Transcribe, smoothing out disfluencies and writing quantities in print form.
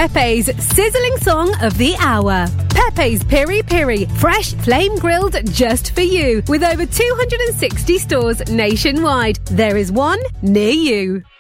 Pepe's sizzling song of the hour. Pepe's Piri Piri, fresh flame grilled just for you. With over 260 stores nationwide, there is one near you.